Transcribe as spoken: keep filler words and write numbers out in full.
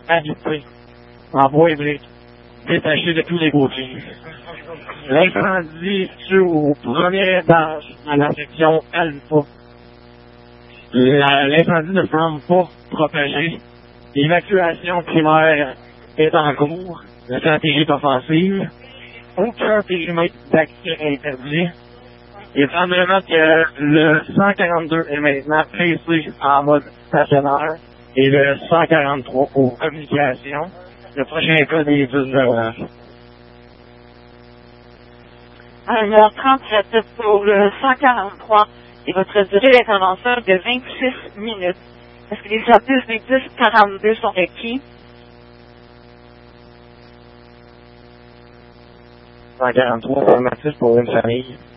habité, en bois ébrique, détaché de tous les côtés. L'incendie tue au premier étage, à la section Alpha. La- L'incendie ne semble pas propager. L'évacuation primaire est en cours. La stratégie est offensive. Aucun périmètre d'accès interdit. Il semblerait que le cent quarante-deux est maintenant placé en mode stationnaire et le cent quarante-trois pour communication. Le prochain cas des bus de l'orage. À une heure trente-sept pour le cent quarante-trois et votre durée d'intervention de vingt-six minutes. Est-ce que les services des dix quarante-deux sont requis? cent quarante-trois, formatif pour une famille.